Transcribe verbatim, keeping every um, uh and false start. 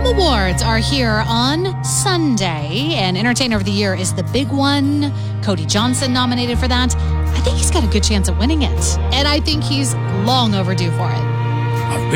M Awards are here on Sunday, and Entertainer of the Year is the big one. Cody Johnson nominated for that. I think he's got a good chance of winning it, and I think he's long overdue for it.